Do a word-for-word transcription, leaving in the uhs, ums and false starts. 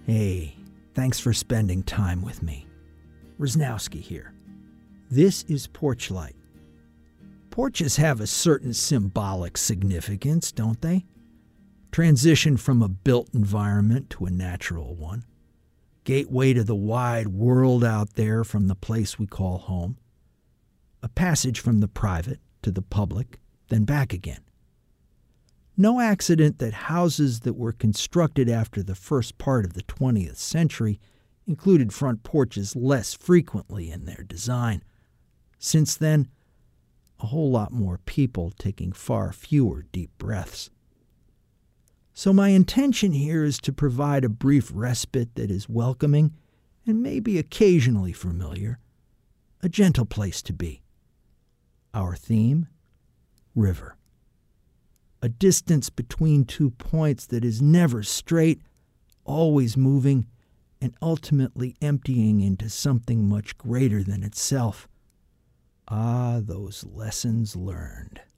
Hey, thanks for spending time with me. Rosnowski here. This is Porch Light. Porches have a certain symbolic significance, don't they? Transition from a built environment to a natural one. Gateway to the wide world out there from the place we call home. A passage from the private to the public, then back again. No accident that houses that were constructed after the first part of the twentieth century included front porches less frequently in their design. Since then, a whole lot more people taking far fewer deep breaths. So my intention here is to provide a brief respite that is welcoming and maybe occasionally familiar, a gentle place to be. Our theme? River. A distance between two points that is never straight, always moving, and ultimately emptying into something much greater than itself. Ah, those lessons learned.